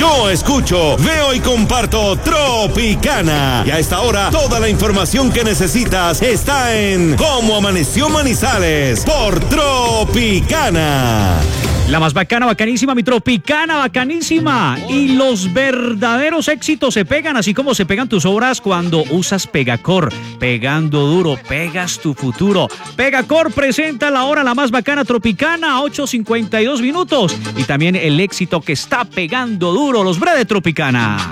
Yo escucho, veo y comparto Tropicana. Y a esta hora, toda la información que necesitas está en Cómo Amaneció Manizales por Tropicana. La más bacana, bacanísima, mi Tropicana, bacanísima. Y los verdaderos éxitos se pegan, así como se pegan tus obras cuando usas Pegacor. Pegando duro, pegas tu futuro. Pegacor presenta la hora la más bacana Tropicana, 8:52 minutos. Y también el éxito que está pegando duro, los Bre de Tropicana.